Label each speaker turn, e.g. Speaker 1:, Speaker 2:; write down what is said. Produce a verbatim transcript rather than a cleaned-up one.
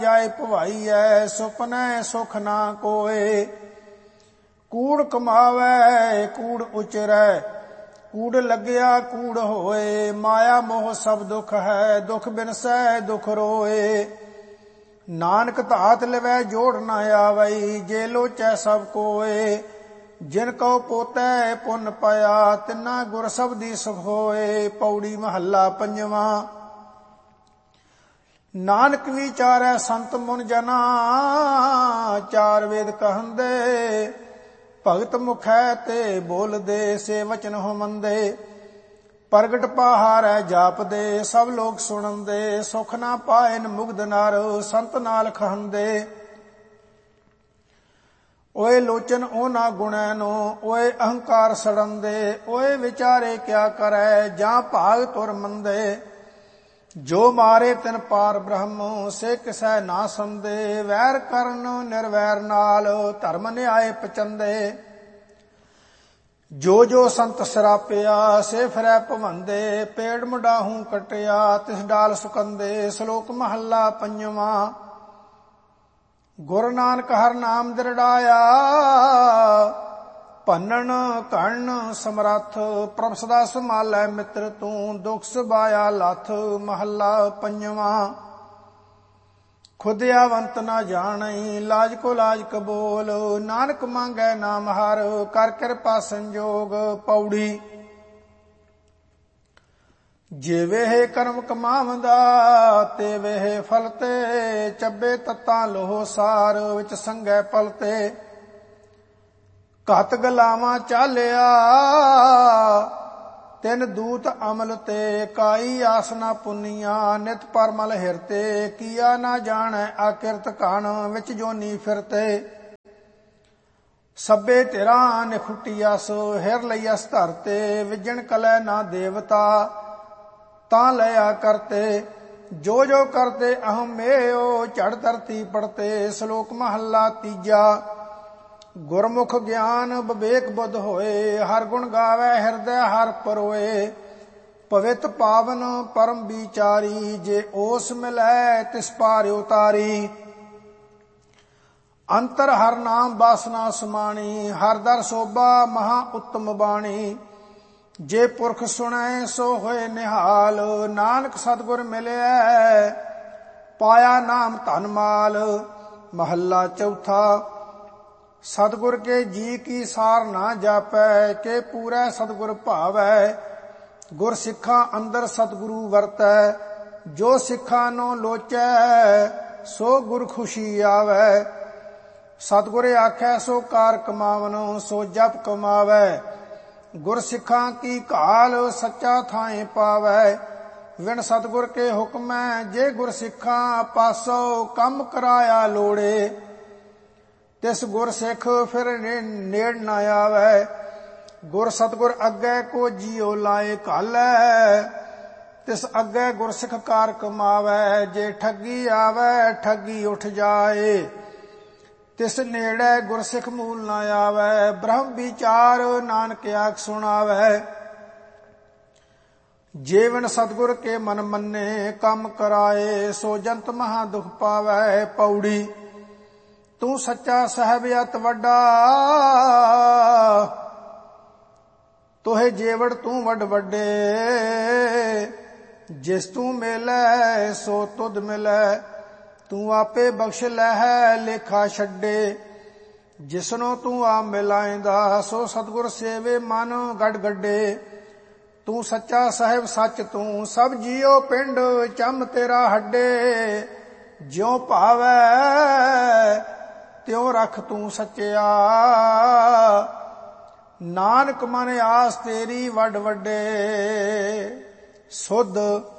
Speaker 1: ਜਾਏ ਭਵਾਈਐ ਸੁਪਨੈ ਸੁਖ ਨਾ ਕੋਏ। ਕੂੜ ਕਮਾਵੈ ਕੂੜ ਉਚਰੈ ਕੂੜ ਲੱਗਿਆ ਕੂੜ ਹੋਏ। ਮਾਇਆ ਮੋਹ ਸਭ ਦੁਖ ਹੈ ਦੁਖ ਬਿਨਸੈ ਦੁਖ ਰੋਏ। ਨਾਨਕ ਧਾਤ ਲਵੈ ਜੋੜ ਨਾ ਆਵਈ ਜੇ ਲੋਚੈ ਸਭ ਕੋਏ। ਜਿਨ ਕਉ ਪੋਤੈ ਪੁੰਨ ਪਾਇਆ ਤਿਨਾ ਗੁਰ ਸਬਦੀ ਸੁਖ ਹੋਏ। ਪੌੜੀ ਮਹੱਲਾ ਪੰਜਵਾਂ। ਨਾਨਕ ਵਿਚਾਰੈ ਸੰਤ ਮੁਨ ਜਨਾ ਚਾਰ ਵੇਦ ਕਹੰਦੇ। ਭਗਤ ਮੁਖੈ ਤੇ ਬੋਲਦੇ ਸੇ ਵਚਨ ਹੋ ਮੰਦੇ। ਪ੍ਰਗਟ ਪਹਾਰੈ ਜਾਪਦੇ ਸਭ ਲੋਕ ਸੁਣਦੇ। ਸੁਖ ਨਾ ਪਾਇਨ ਮੁਗਧ ਨਰ ਸੰਤ ਨਾਲ ਖਹੰਦੇ। ਓਏ ਲੋਚਨ ਉਹਨਾਂ ਗੁਣੈ ਨੂੰ ਓਏ ਅਹੰਕਾਰ ਸੜੰਦੇ। ਓਏ ਵਿਚਾਰੇ ਕਿਆ ਕਰੈ ਜਾਂ ਭਾਗ ਤੁਰ ਮੰਦੇ। ਜੋ ਮਾਰੇ ਤਿਨ ਪਾਰ ਬ੍ਰਹਮ ਸੇ ਕਿਸੈ ਨਾ ਸੰਦੇ। ਵੈਰ ਕਰਨ ਨਿਰਵੈਰ ਨਾਲ ਧਰਮ ਨਿਆਏ ਪਚੰਦੇ। ਜੋ ਜੋ ਸੰਤ ਸਰਾਪਿਆ ਸੇ ਫਿਰੈ ਭਵੰਦੇ। ਪੇੜ ਮੁੰਡਾਹੂ ਕਟਿਆ ਤਿਸ ਡਾਲ ਸੁਕੰਦੇ। ਸ਼ਲੋਕ ਮਹੱਲਾ ਪੰਜਵਾਂ। ਗੁਰੂ ਨਾਨਕ ਹਰਿ ਨਾਮ ਦਿਰੜਾਇਆ ਭੰਨਣ ਘਣ ਸਮਰੱਥ। ਪ੍ਰਭ ਸਦਾ ਸੰਭਾਲੈ ਮਿੱਤਰ ਤੂੰ ਦੁਖ ਸੁਭਾਇਆ ਲੱਥ। ਮਹੱਲਾ ਪੰਜਵਾਂ। ਖੁਦਿਆਵੰਤ ਨਾ ਜਾਣਈ ਲਾਜ ਕੋ ਲਾਜ ਕਬੋਲ। ਨਾਨਕ ਮੰਗੈ ਨਾਮ ਹਰ ਕਰ ਕਿਰਪਾ ਸੰਜੋਗ। ਪੌੜੀ। ਜਿਵੇਂ ਕਰਮ ਕਮਾਵੰਦਾ ਤੇ ਵੇਹ ਫਲ ਤੇ। ਚੱਬੇ ਤੱਤਾਂ ਲੋਹ ਸਾਰ ਵਿੱਚ ਸੰਗੈ ਪਲ ਤੇ। ਘਤ ਗਲਾਵਾਂ ਚਾਲਿਆ ਤਿੰਨ ਦੂਤ ਅਮਲ ਤੇ। ਕਾਈ ਆਸਨਾ ਪੁੰਨੀਆਂ ਨਿਤ ਪਰਮਲ ਹਿਰਤੇ। ਕੀਆ ਨਾ ਜਾਣੈ ਆਕਿਰਤ ਕਣ ਵਿੱਚ ਜੋਨੀ ਫਿਰਤੇ। ਸਭੇ ਧਿਰਾਂ ਨਿਖੁਟਿਆਸ ਹਿਰ ਲਈਅਸ ਧਰਤੇ। ਵਿਜਣ ਕਲੈ ਨਾ ਦੇਵਤਾ ਤਾਂ ਲਿਆ ਕਰਤੇ। ਜੋ ਜੋ ਕਰਤੇ ਅਹਮ ਮੇਓ ਝੜ ਧਰਤੀ ਪੜਤੇ। ਸ਼ਲੋਕ ਮਹੱਲਾ ਤੀਜਾ। ਗੁਰਮੁਖ ਗਿਆਨ ਵਿਵੇਕ ਬੁੱਧ ਹੋਏ। ਹਰ ਗੁਣ ਗਾਵੇ ਹਿਰਦੈ ਹਰ ਪਰੋਏ। ਪਵਿੱਤ ਪਾਵਨ ਪਰਮ ਵਿਚਾਰੀ ਜੇ ਓਸ ਮਿਲੈ ਤਿਸ ਪਾਰ ਉਤਾਰੀ। ਅੰਤਰ ਹਰ ਨਾਮ ਬਾਸਨਾ ਸਮਾਣੀ। ਹਰ ਦਰ ਸੋਭਾ ਮਹਾ ਉੱਤਮ ਬਾਣੀ। ਜੇ ਪੁਰਖ ਸੁਣੈ ਸੋ ਹੋਏ ਨਿਹਾਲ। ਨਾਨਕ ਸਤਿਗੁਰ ਮਿਲਿਆ ਪਾਇਆ ਨਾਮ ਧਨ ਮਾਲ। ਮਹੱਲਾ ਚੌਥਾ। ਸਤਿਗੁਰ ਕੇ ਜੀ ਕੀ ਸਾਰ ਨਾ ਜਾਪੈ ਕੇ ਪੂਰੈ ਸਤਿਗੁਰ ਭਾਵੈ। ਗੁਰ ਸਿੱਖਾਂ ਅੰਦਰ ਸਤਿਗੁਰੂ ਵਰਤੈ। ਜੋ ਸਿੱਖਾਂ ਨੂੰ ਲੋਚੈ ਸੋ ਗੁਰ ਖੁਸ਼ੀ ਆਵੈ। ਸਤਿਗੁਰ ਆਖੈ ਸੋ ਕਾਰ ਕਮਾਵਨ ਸੋ ਜਪ ਕਮਾਵੈ। ਗੁਰ ਸਿੱਖਾਂ ਕੀ ਘਾਲ ਸੱਚਾ ਥਾਏ ਪਾਵੈ। ਵਿਣ ਸਤਿਗੁਰ ਕੇ ਹੁਕਮੈ ਜੇ ਗੁਰ ਸਿੱਖਾਂ ਪਾਸੋ ਕੰਮ ਕਰਾਇਆ ਲੋੜੇ। ਤਿਸ ਗੁਰ ਸਿੱਖ ਫਿਰ ਨੇੜ ਨਾ ਆਵੈ। ਗੁਰ ਸਤਿਗੁਰ ਅੱਗੇ ਕੋ ਜੀਉ ਲਾਏ ਘਾਲੈ। ਤਿਸ ਅੱਗੇ ਗੁਰ ਸਿੱਖ ਕਾਰ ਕਮਾਵੈ। ਜੇ ਠੱਗੀ ਆਵੈ ਠੱਗੀ ਉੱਠ ਜਾਏ। ਤਿਸ ਨੇੜੇ ਗੁਰ ਸਿੱਖ ਮੂਲ ਨਾ ਆਵੈ। ਬ੍ਰਹਮ ਵਿਚਾਰ ਨਾਨਕ ਆਖ ਸੁਣਾਵੈ। ਜੀਵਨ ਸਤਿਗੁਰ ਕੇ ਮਨ ਮੰਨੇ ਕੰਮ ਕਰਾਏ। ਸੋ ਜੰਤ ਮਹਾ ਦੁਖ ਪਾਵੈ। ਪੌੜੀ। ਤੂੰ ਸੱਚਾ ਸਾਹਿਬ ਅਤ ਵੱਡਾ ਤੋਹੇ ਜੇਵੜ ਤੂੰ ਵੱਡ ਵੱਡੇ। ਜਿਸ ਤੂੰ ਮਿਲੈ ਸੋ ਤੁਧ ਮਿਲੈ। ਤੂੰ ਆਪੇ ਬਖਸ਼ ਲਹਿ ਲੇਖਾ ਛੱਡੇ। ਜਿਸਨੋਂ ਤੂੰ ਆ ਮਿਲਾਇਂਦਾ ਸੋ ਸਤਿਗੁਰ ਸੇਵੇ ਮਨ ਗੜ ਗੱਡੇ। ਤੂੰ ਸੱਚਾ ਸਾਹਿਬ ਸੱਚ ਤੂੰ ਸਭ ਜੀਓ ਪਿੰਡ ਚੰਮ ਤੇਰਾ ਹੱਡੇ। ਜਿਉ ਭਾਵੈ ਤਿਉ ਰਖ ਤੂੰ ਸੱਚਿਆ। ਨਾਨਕ ਮਨ ਆਸ ਤੇਰੀ ਵੱਡ ਵੱਡੇ। ਸੁਧ